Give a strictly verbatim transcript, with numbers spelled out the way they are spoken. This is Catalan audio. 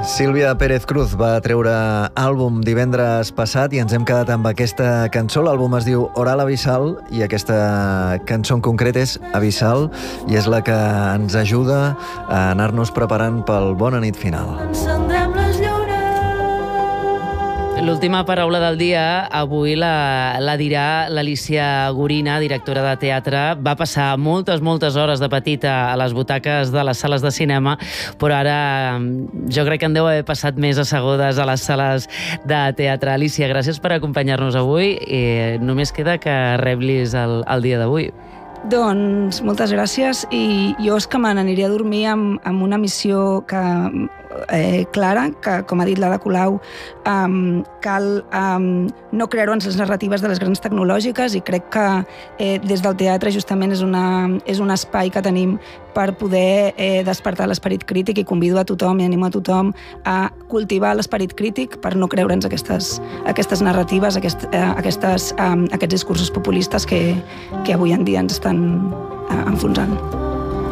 Sílvia Pérez Cruz va treure àlbum divendres passat i ens hem quedat amb aquesta cançó. L'àlbum es diu Oral Abissal i aquesta cançó en concret és Abissal i és la que ens ajuda a anar-nos preparant pel Bona nit final. Encendrem les llures. L'última paraula del dia avui la, la dirà l'Alícia Gorina, directora de teatre. Va passar moltes, moltes hores de petita a les butaques de les sales de cinema, però ara jo crec que en deu haver passat més assegudes a les sales de teatre. Alícia, gràcies per acompanyar-nos avui i només queda que reblis el, el dia d'avui. Doncs moltes gràcies i jo és que me n'aniria a dormir amb, amb una missió que, eh, clara, que com ha dit l'Ada Colau, um, cal um, no creure en les narratives de les grans tecnològiques i crec que eh, des del teatre justament és, una, és un espai que tenim per poder eh, despertar l'esperit crític i convido a tothom i animo a tothom a cultivar l'esperit crític per no creure'ns aquestes, aquestes narratives, aquest, eh, aquestes, um, aquests discursos populistes que, que avui en dia ens estan eh, enfonsant.